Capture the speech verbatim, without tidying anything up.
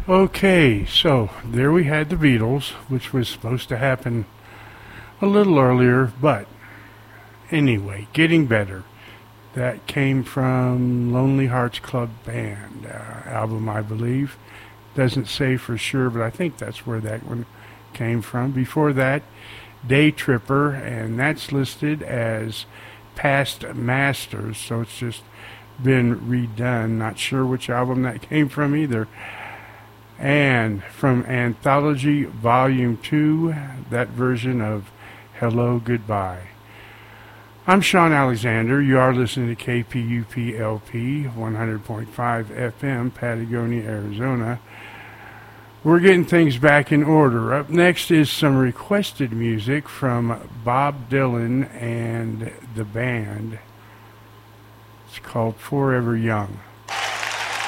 Okay, so there we had the Beatles, which was supposed to happen a little earlier, but anyway, getting better. That came from Lonely Hearts Club Band uh, album, I believe. Doesn't say for sure, but I think that's where that one came from. Before that, Day Tripper, and that's listed as Past Masters, so it's just been redone. Not sure which album that came from either. And from Anthology Volume two, that version of Hello Goodbye. I'm Sean Alexander. You are listening to K P U P L P one hundred point five F M, Patagonia, Arizona. We're getting things back in order. Up next is some requested music from Bob Dylan and the band. It's called Forever Young.